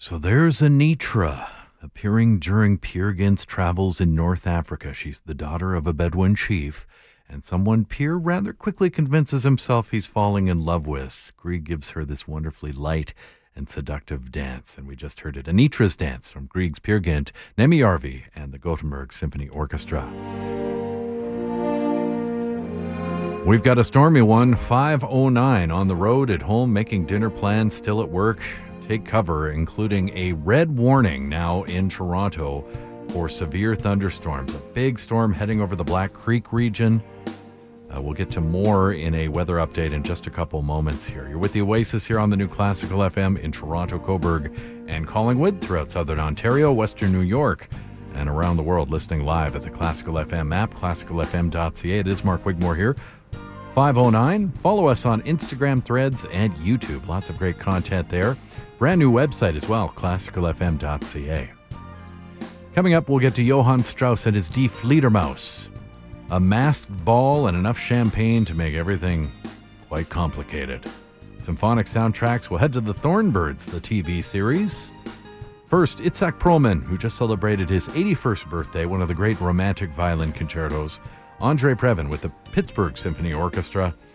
So there's Anitra appearing during Peer Gynt's travels in North Africa. She's the daughter of a Bedouin chief, and someone Peer rather quickly convinces himself he's falling in love with. Grieg gives her this wonderfully light and seductive dance, and we just heard it. Anitra's Dance from Grieg's Peer Gynt, Nemi Arvi, and the Gothenburg Symphony Orchestra. We've got a stormy one, 5:09 on the road, at home, making dinner plans, still at work. Take cover, including a red warning now in Toronto for severe thunderstorms. A big storm heading over the Black Creek region. We'll get to more in a weather update in just a couple moments here. You're with the Oasis here on the new Classical FM in Toronto, Cobourg, and Collingwood, throughout Southern Ontario, Western New York, and around the world, listening live at the Classical FM app, classicalfm.ca. It is Mark Wigmore here. 5:09. Follow us on Instagram, Threads, and YouTube. Lots of great content there. Brand new website as well, classicalfm.ca. Coming up, we'll get to Johann Strauss and his Die Fledermaus. A masked ball and enough champagne to make everything quite complicated. Symphonic soundtracks. We'll head to the Thornbirds, the TV series. First, Itzhak Perlman, who just celebrated his 81st birthday, one of the great romantic violin concertos. Andre Previn with the Pittsburgh Symphony Orchestra.